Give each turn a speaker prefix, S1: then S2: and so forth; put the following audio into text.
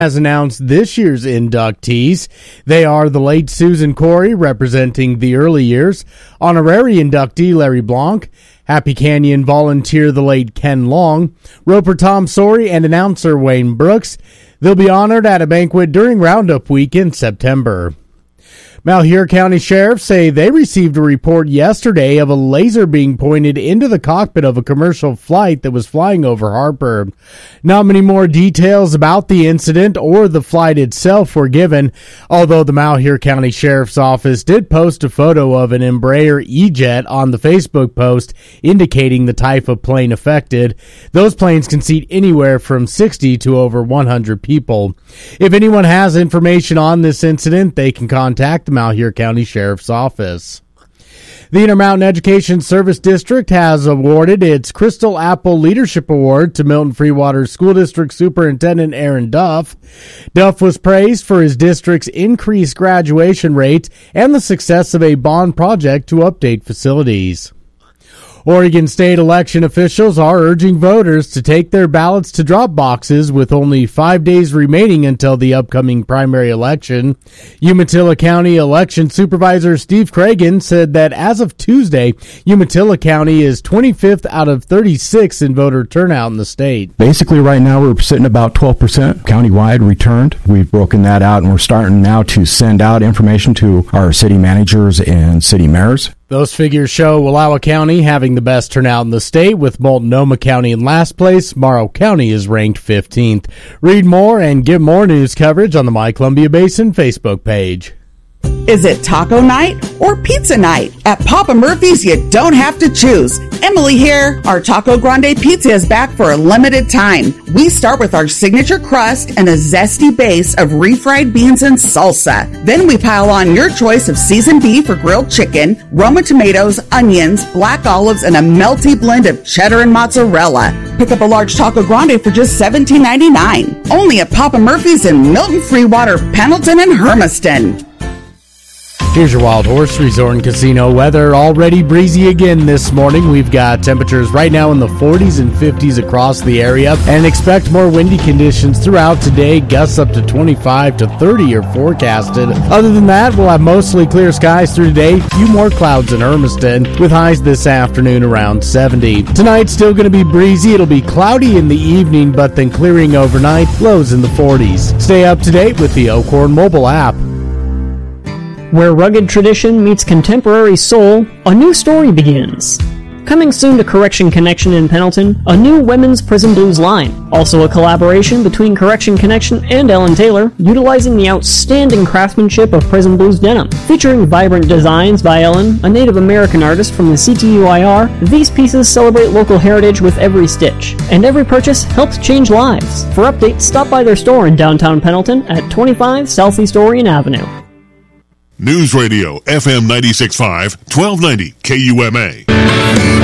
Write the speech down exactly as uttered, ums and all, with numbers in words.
S1: has announced this year's inductees. They are the late Susan Corey, representing the early years, honorary inductee Larry Blanc, Happy Canyon volunteer the late Ken Long, Roper Tom Sorey, and announcer Wayne Brooks. They'll be honored at a banquet during Roundup Week in September. Malheur County Sheriffs say they received a report yesterday of a laser being pointed into the cockpit of a commercial flight that was flying over Harper. Not many more details about the incident or the flight itself were given, although the Malheur County Sheriff's Office did post a photo of an Embraer E-Jet on the Facebook post indicating the type of plane affected. Those planes can seat anywhere from sixty to over one hundred people. If anyone has information on this incident, they can contact the Malheur County Sheriff's Office. The Intermountain Education Service District has awarded its Crystal Apple Leadership Award to Milton Freewater School District Superintendent Aaron Duff. Duff was praised for his district's increased graduation rate and the success of a bond project to update facilities. Oregon state election officials are urging voters to take their ballots to drop boxes with only five days remaining until the upcoming primary election. Umatilla County Election Supervisor Steve Cragen said that as of Tuesday, Umatilla County is twenty-fifth out of thirty-six in voter turnout in the state.
S2: Basically, right now we're sitting about twelve percent countywide returned. We've broken that out, and we're starting now to send out information to our city managers and city mayors.
S1: Those figures show Wallowa County having the best turnout in the state, with Multnomah County in last place. Morrow County is ranked fifteenth. Read more and get more news coverage on the My Columbia Basin Facebook page.
S3: Is it taco night or pizza night? At Papa Murphy's, you don't have to choose. Emily here. Our Taco Grande pizza is back for a limited time. We start with our signature crust and a zesty base of refried beans and salsa. Then we pile on your choice of seasoned beef or grilled chicken, Roma tomatoes, onions, black olives, and a melty blend of cheddar and mozzarella. Pick up a large Taco Grande for just seventeen ninety-nine. Only at Papa Murphy's in Milton, Freewater, Pendleton, and Hermiston.
S1: Here's your Wild Horse Resort and Casino weather. Already breezy again this morning. We've got temperatures right now in the forties and fifties across the area, and expect more windy conditions throughout today. Gusts up to twenty-five to thirty are forecasted. Other than that, we'll have mostly clear skies through today. A few more clouds in Hermiston, with highs this afternoon around seventy. Tonight, still going to be breezy. It'll be cloudy in the evening, but then clearing overnight. Lows in the forties. Stay up to date with the Elkhorn mobile app.
S4: Where rugged tradition meets contemporary soul, a new story begins. Coming soon to Correction Connection in Pendleton, a new women's prison blues line. Also a collaboration between Correction Connection and Ellen Taylor, utilizing the outstanding craftsmanship of prison blues denim. Featuring vibrant designs by Ellen, a Native American artist from the C T U I R, these pieces celebrate local heritage with every stitch. And every purchase helps change lives. For updates, stop by their store in downtown Pendleton at twenty-five Southeast Orion Avenue.
S5: News Radio, F M ninety-six point five, twelve ninety K U M A.